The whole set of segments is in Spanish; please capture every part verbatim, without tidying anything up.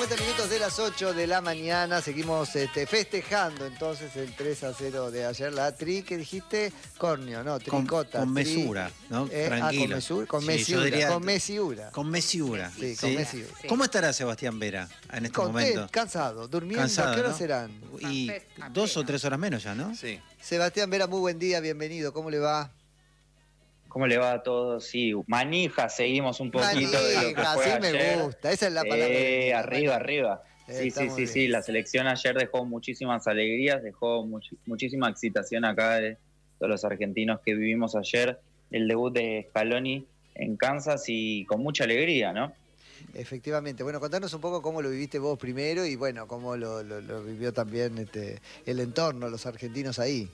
cincuenta minutos de las ocho de la mañana. Seguimos este, festejando entonces el tres a cero de ayer. La tri, ¿qué dijiste? Cornio, ¿no? Tricota. Con, con tri, mesura, ¿no? eh, Tranquilo. Ah, con mesura. Con sí, mesura. diría, con mesura. Con mesura. Sí, ¿sí? con mesura. Sí. ¿Cómo estará Sebastián Vera en este Contento, momento? cansado, durmiendo. Cansado, ¿Qué horas ¿no? serán? Y dos o tres horas menos ya, ¿no? Sí. Sebastián Vera, muy buen día, bienvenido. ¿Cómo le va? ¿Cómo le va a todos? Sí, manija, seguimos un poquito Manija, de lo que fue sí ayer. me gusta, esa es la palabra. Eh, día, arriba, manija. arriba. Eh, sí, sí, sí, sí, la selección ayer dejó muchísimas alegrías, dejó much muchísima excitación acá de todos los argentinos que vivimos ayer. El debut de Scaloni en Kansas y con mucha alegría, ¿no? Efectivamente. Bueno, contanos un poco cómo lo viviste vos primero y bueno, cómo lo, lo, lo vivió también este, el entorno, los argentinos ahí.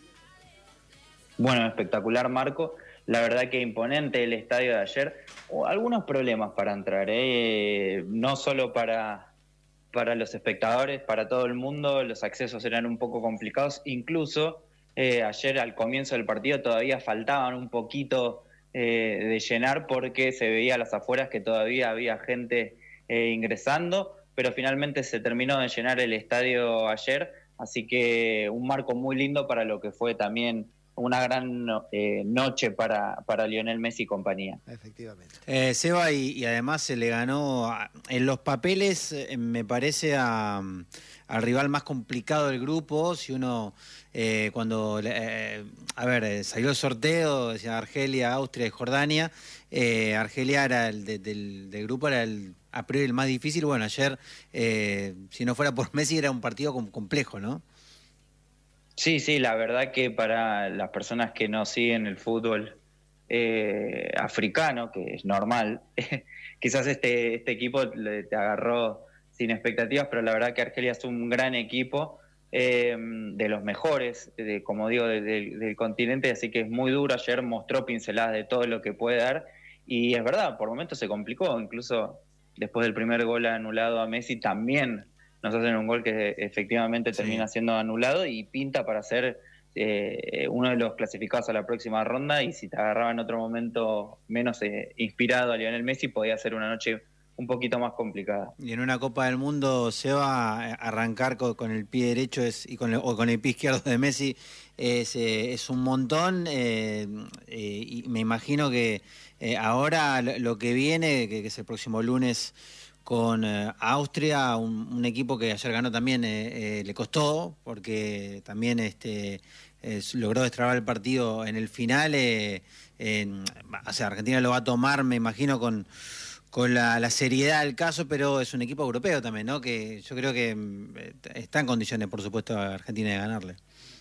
Bueno, espectacular, Marco. La verdad que imponente el estadio de ayer. Oh, algunos problemas para entrar, ¿eh? No solo para, para los espectadores, para todo el mundo. Los accesos eran un poco complicados. Incluso eh, ayer al comienzo del partido todavía faltaban un poquito eh, de llenar porque se veía a las afueras que todavía había gente eh, ingresando, pero finalmente se terminó de llenar el estadio ayer. Así que un marco muy lindo para lo que fue también una gran eh, noche para, para Lionel Messi y compañía. Efectivamente. Eh, Seba, y, y además se le ganó a, en los papeles, eh, me parece, a, al rival más complicado del grupo. Si uno, eh, cuando, eh, a ver, eh, salió el sorteo, decía Argelia, Austria y Jordania, eh, Argelia era el de, del, del grupo, era el a priori el más difícil. Bueno, ayer, eh, si no fuera por Messi, era un partido complejo, ¿no? Sí, sí, la verdad que para las personas que no siguen el fútbol eh, africano, que es normal, quizás este, este equipo le, te agarró sin expectativas, pero la verdad que Argelia es un gran equipo, eh, de los mejores, de, como digo, de, de, del continente, así que es muy duro. Ayer mostró pinceladas de todo lo que puede dar, y es verdad, por momentos se complicó, incluso después del primer gol anulado a Messi también nos hacen un gol que efectivamente termina sí. siendo anulado y pinta para ser eh, uno de los clasificados a la próxima ronda, y si te agarraba en otro momento menos eh, inspirado a Lionel Messi, podía ser una noche un poquito más complicada. Y en una Copa del Mundo se va a arrancar con, con el pie derecho es, y con el, o con el pie izquierdo de Messi es, eh, es un montón, eh, eh, y me imagino que eh, ahora lo que viene, que, que es el próximo lunes con eh, Austria, un, un equipo que ayer ganó también, eh, eh, le costó, porque también este eh, logró destrabar el partido en el final. Eh, en, o sea, Argentina lo va a tomar, me imagino, con, con la, la seriedad del caso, pero es un equipo europeo también, ¿no? Que yo creo que eh, está en condiciones, por supuesto, Argentina de ganarle.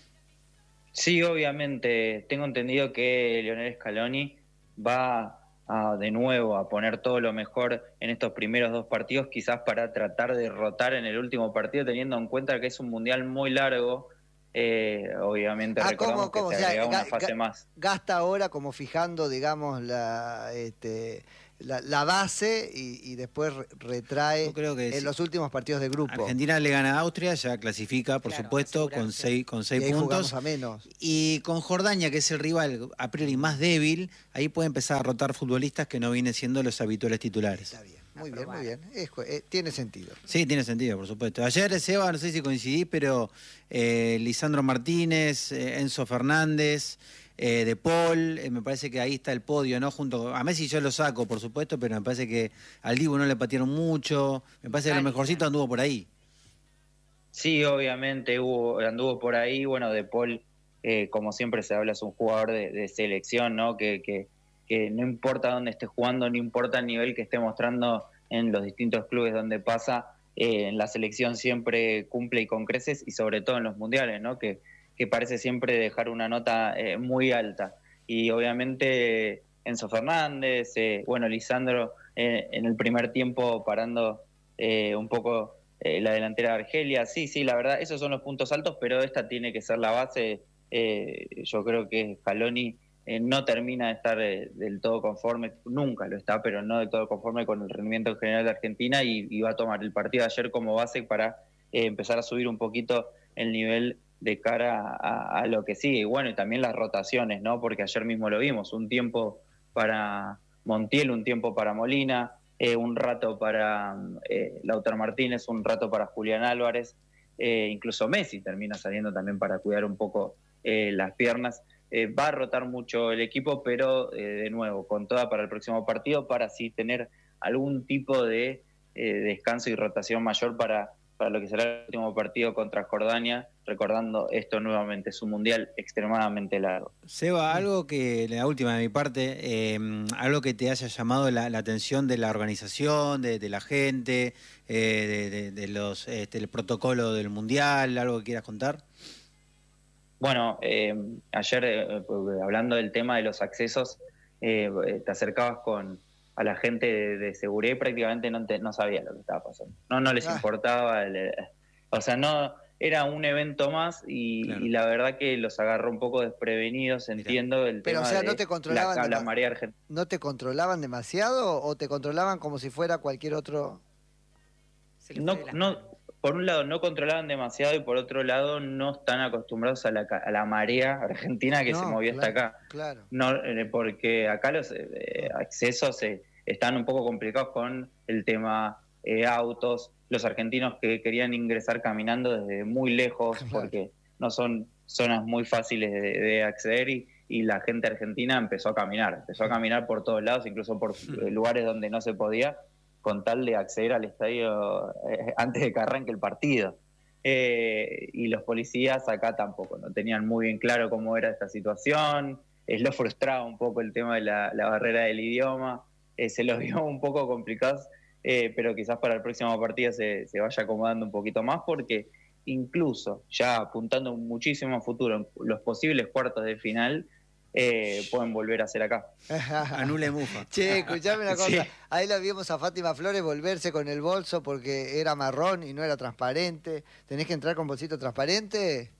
Sí, obviamente. Tengo entendido que Lionel Scaloni va a, de nuevo a poner todo lo mejor en estos primeros dos partidos, quizás para tratar de rotar en el último partido, teniendo en cuenta que es un mundial muy largo. Eh, obviamente ah, recordamos ¿cómo, cómo? que se agrega o sea, una fase más. Gasta ahora como fijando, digamos, la, este, la, la base y, y después retrae creo que en sí. los últimos partidos de grupo. Argentina le gana a Austria, ya clasifica, por claro, supuesto, con seis, con seis y puntos. A menos. Y con Jordania, que es el rival a priori más débil, ahí puede empezar a rotar futbolistas que no vienen siendo los habituales titulares. Está bien. Muy bien, muy bien. Es, eh, tiene sentido. Sí, tiene sentido, por supuesto. Ayer, Seba, no sé si coincidís, pero eh, Lisandro Martínez, eh, Enzo Fernández, eh, De Paul, eh, me parece que ahí está el podio, ¿no? Junto a Messi yo lo saco, por supuesto, pero me parece que al Dibu no le patearon mucho. Me parece que lo mejorcito anduvo por ahí. Sí, obviamente hubo, anduvo por ahí. Bueno, De Paul, eh, como siempre se habla, es un jugador de, de selección, ¿no? Que... que que no importa dónde esté jugando, no importa el nivel que esté mostrando en los distintos clubes donde pasa, eh, en la selección siempre cumple y con creces, y sobre todo en los mundiales, ¿no? Que, que parece siempre dejar una nota eh, muy alta. Y obviamente Enzo Fernández, eh, bueno, Lisandro eh, en el primer tiempo parando eh, un poco eh, la delantera de Argelia. Sí, sí, la verdad, esos son los puntos altos, pero esta tiene que ser la base. Eh, yo creo que Scaloni Eh, no termina de estar eh, del todo conforme, nunca lo está, pero no del todo conforme con el rendimiento en general de Argentina, y, y va a tomar el partido de ayer como base para eh, empezar a subir un poquito el nivel de cara a, a lo que sigue. Y bueno, y también las rotaciones, ¿no? Porque ayer mismo lo vimos, un tiempo para Montiel, un tiempo para Molina, eh, un rato para eh, Lautaro Martínez, un rato para Julián Álvarez, eh, incluso Messi termina saliendo también para cuidar un poco eh, las piernas. Eh, va a rotar mucho el equipo, pero eh, de nuevo, con toda para el próximo partido, para así tener algún tipo de eh, descanso y rotación mayor para, para lo que será el último partido contra Jordania, recordando esto nuevamente, es un mundial extremadamente largo. Seba, algo que, la última de mi parte, eh, algo que te haya llamado la, la atención de la organización, de, de la gente, eh, de, de, de los, este, el protocolo del mundial, algo que quieras contar. Bueno, eh, ayer eh, hablando del tema de los accesos, eh, te acercabas con a la gente de, de seguridad y prácticamente no, te, no sabía lo que estaba pasando. No, no les ah. importaba. El, o sea, no era un evento más y, claro. y la verdad que los agarró un poco desprevenidos, entiendo. Mirá. El Pero, tema o sea, de ¿no te controlaban la, la marea argentina. ¿No te controlaban demasiado o te controlaban como si fuera cualquier otro? No, no. Por un lado no controlaban demasiado y por otro lado no están acostumbrados a la, a la marea argentina que no, se movía claro, hasta acá. Claro. No, porque acá los eh, accesos eh, están un poco complicados con el tema eh, autos, los argentinos que querían ingresar caminando desde muy lejos, claro. porque no son zonas muy fáciles de, de acceder y, y la gente argentina empezó a caminar, empezó a caminar por todos lados, incluso por eh, lugares donde no se podía, con tal de acceder al estadio eh, antes de que arranque el partido. Eh, y los policías acá tampoco, no tenían muy bien claro cómo era esta situación, eh, lo frustraba un poco el tema de la, la barrera del idioma, eh, se los vio un poco complicados, eh, pero quizás para el próximo partido se, se vaya acomodando un poquito más, porque incluso ya apuntando muchísimo a futuro, en los posibles cuartos de final, Eh, pueden volver a hacer acá. Anule Mufa. Che, escuchame una cosa. Sí. Ahí la vimos a Fátima Flores volverse con el bolso porque era marrón y no era transparente. ¿Tenés que entrar con bolsito transparente?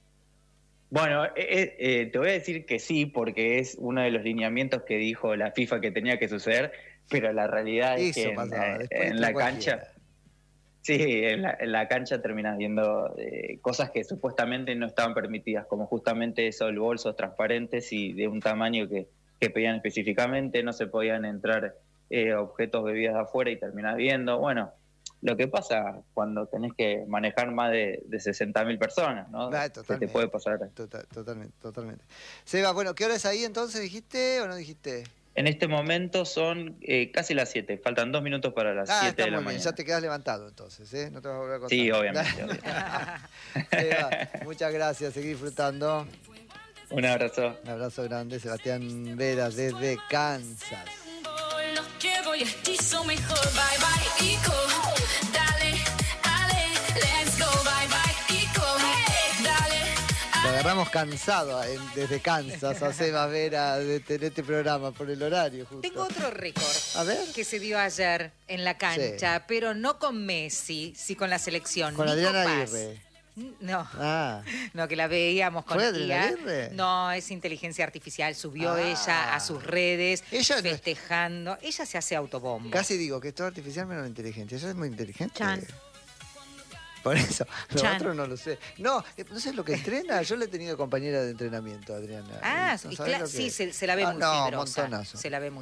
Bueno, eh, eh, te voy a decir que sí, porque es uno de los lineamientos que dijo la FIFA que tenía que suceder, pero la realidad es Eso que pasaba, en, en la cualquiera. cancha... Sí, en la, en la cancha terminas viendo eh, cosas que supuestamente no estaban permitidas, como justamente eso, el bolsos transparentes y de un tamaño que, que pedían específicamente, no se podían entrar eh, objetos bebidas de afuera y terminás viendo. Bueno, lo que pasa cuando tenés que manejar más de, de sesenta mil personas, ¿no? Ah, ¿Qué te puede pasar? Total, totalmente, totalmente. Seba, bueno, ¿qué hora es ahí entonces? ¿Dijiste o no dijiste? En este momento son eh, casi las siete, faltan dos minutos para las ah, siete de la bien. mañana. Ya te quedas levantado entonces, ¿eh? No te vas a volver a contar. Sí, obviamente. obviamente. Seba, muchas gracias, seguí disfrutando. Un abrazo. Un abrazo grande, Sebastián Veras desde Kansas. Lo agarramos cansado en, desde Kansas a Seba Vera de tener este programa por el horario justo. Tengo otro récord a ver. que se dio ayer en la cancha, sí. pero no con Messi, sí con la selección. Con Adriana Aguirre. No, ah. no, que la veíamos con ¿Fue Adriana Aguirre? No, es inteligencia artificial. Subió ah. ella a sus redes ella festejando. No es... Ella se hace autobombo. Casi digo que es todo artificial menos la inteligencia. Ella es muy inteligente. Chan. Por eso, lo Chan. otro no lo sé. No, no sé lo que entrena. Yo le he tenido compañera de entrenamiento, Adriana. Ah, ¿No y claro, sí, se, se la ve ah, muy no, fibrosa. Montonazo. Se la ve muy